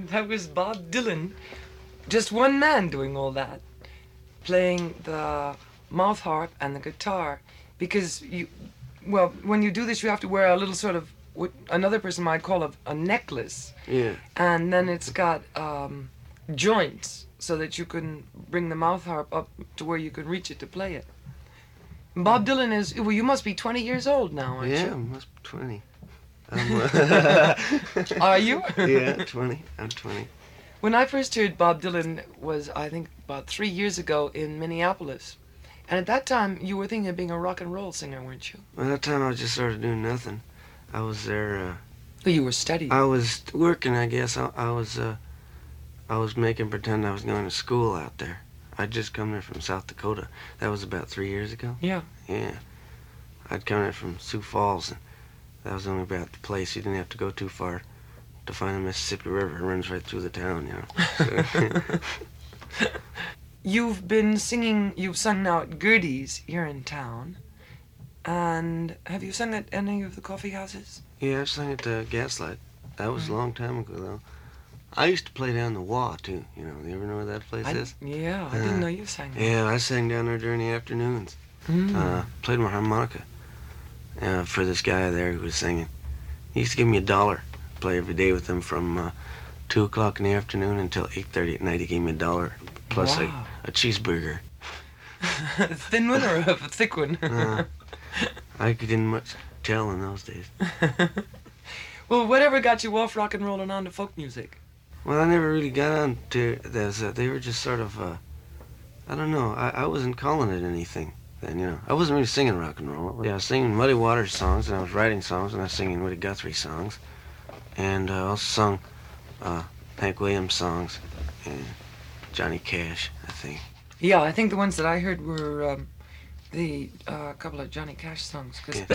That was Bob Dylan. Just one man doing all that. Playing the mouth harp and the guitar. Because when you do this, you have to wear a little sort of, what another person might call a necklace. Yeah. And then it's got joints so that you can bring the mouth harp up to where you can reach it to play it. Bob Dylan is, well, you must be 20 years old now, aren't Yeah, you? I must be 20. Are you? Yeah, 20. I'm 20. When I first heard Bob Dylan was, I think, about 3 years ago in Minneapolis. And at that time, you were thinking of being a rock and roll singer, weren't you? Well, that time I was just sort of doing nothing. I was there, Well, you were studying. I was working, I guess. I was making pretend I was going to school out there. I'd just come there from South Dakota. That was about 3 years ago. Yeah. Yeah. I'd come there from Sioux Falls, and that was only about the place. You didn't have to go too far to find the Mississippi River. It runs right through the town, you know. So. You've sung now at Gertie's here in town. And have you sung at any of the coffee houses? Yeah, I've sung at Gaslight. That was a long time ago, though. I used to play down the Wah, too. You know, you ever know where that place is? Yeah, I didn't know you sang there. Yeah, I sang down there during the afternoons. Played my harmonica for this guy there who was singing. He used to give me $1. Play every day with him from 2 o'clock in the afternoon until 8:30 at night. He gave me $1 plus Wow. a cheeseburger. A thin one or a thick one? I didn't much tell in those days. Well, whatever got you off rock and roll and on to folk music? Well, I never really got on to those. They were just sort of, I don't know. I wasn't calling it anything then, you know. I wasn't really singing rock and roll. Yeah, I was singing Muddy Waters songs, and I was writing songs, and I was singing Woody Guthrie songs. And I also sung Hank Williams songs and Johnny Cash, I think. Yeah, I think the ones that I heard were the couple of Johnny Cash songs. 'Cause Yeah.